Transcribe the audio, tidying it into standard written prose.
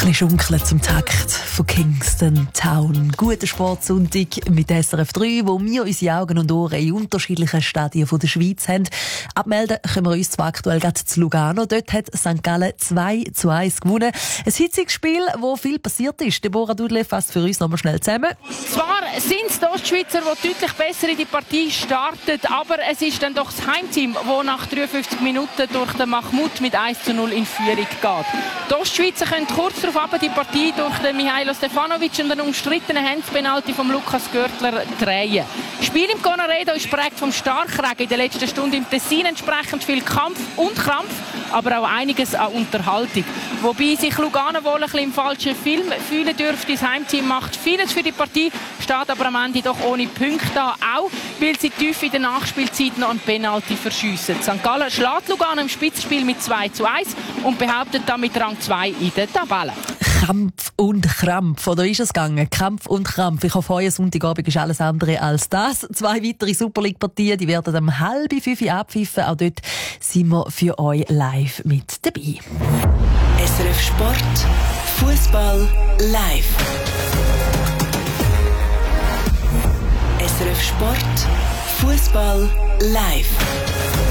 bisschen schunkeln zum Takt von Kingston Town. Guter Sportsonntag mit SRF 3, wo wir unsere Augen und Ohren in unterschiedlichen Stadien der Schweiz haben. Abmelden können wir uns zwar aktuell gerade zu Lugano. Dort hat St. Gallen 2:1 gewonnen. Ein hitziges Spiel, wo viel passiert ist. Deborah Dudle fasst für uns nochmal schnell zusammen. Zwar sind es die Ostschweizer, die deutlich besser in die Partie starten, aber es ist dann doch das Heimteam, das nach 53 Minuten durch den Mahmoud mit 1:0 in Führung geht. Die Ostschweizer können kurz darauf die Partie durch den Mihailo Stefanovic und den umstrittenen Handspenalty von Lukas Görtler drehen. Das Spiel im Conaredo ist geprägt vom Starkregen. In der letzten Stunde im Tessin entsprechend viel Kampf und Krampf, aber auch einiges an Unterhaltung. Wobei sich Lugano wohl ein bisschen im falschen Film fühlen dürfte. Das Heimteam macht vieles für die Partie, steht aber am Ende doch ohne Punkte da. Auch weil sie tief in der Nachspielzeit noch einen Penalty verschiessen. St. Gallen schlägt Lugano im Spitzspiel mit 2:1 und behauptet damit Rang 2 in der Tabelle. Kampf und Krampf, oder ist es gegangen? Kampf und Krampf. Ich hoffe, heute Sonntagabend ist alles andere als das. 2 weitere Super League-Partien, die werden um 4:30 abpfiffen. Auch dort sind wir für euch live mit dabei. SRF Sport, Fußball live. SRF Sport, Fußball live.